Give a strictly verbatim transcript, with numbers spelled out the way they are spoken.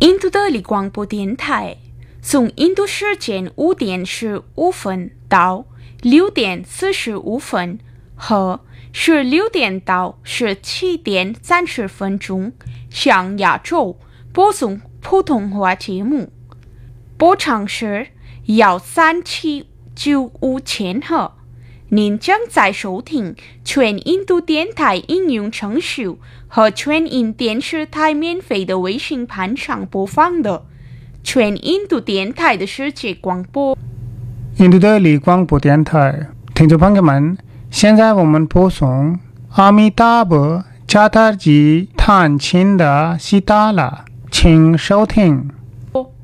印度德里广播电台，从印度时间五点十五分到六点四十五分和十六点到十七点三十分钟向亚洲播送普通话节目，波长是幺三七九五千赫。您将在收听全印度电台应用程序和全印电视台免费的微信盘上播放的全印度电台的世界广播。 印度的里广播电台，听众朋友们，现在我们播送阿弥达波加达吉探亲的西达拉，请收听。